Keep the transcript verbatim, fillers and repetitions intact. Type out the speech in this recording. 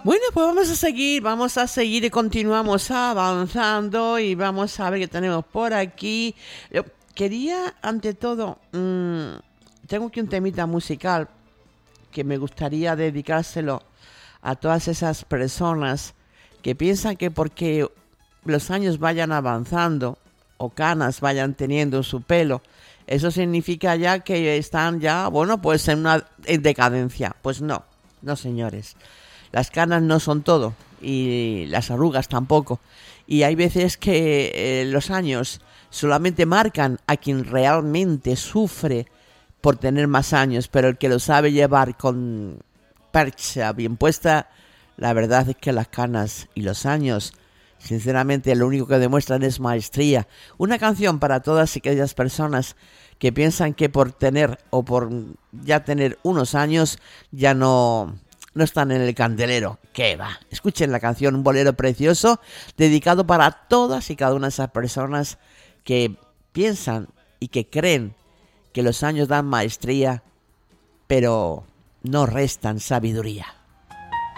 Bueno, pues vamos a seguir, vamos a seguir y continuamos avanzando y vamos a ver qué tenemos por aquí. Yo quería, ante todo, mmm, tengo aquí un temita musical que me gustaría dedicárselo a todas esas personas que piensan que porque los años vayan avanzando o canas vayan teniendo en su pelo, eso significa ya que están ya, bueno, pues en una en decadencia. Pues no, no señores. Las canas no son todo y las arrugas tampoco. Y hay veces que eh, los años solamente marcan a quien realmente sufre por tener más años, pero el que lo sabe llevar con percha bien puesta, la verdad es que las canas y los años, sinceramente, lo único que demuestran es maestría. Una canción para todas aquellas personas que piensan que por tener o por ya tener unos años ya no... no están en el candelero. ¿Qué va? Escuchen la canción, un bolero precioso dedicado para todas y cada una de esas personas que piensan y que creen que los años dan maestría, pero no restan sabiduría.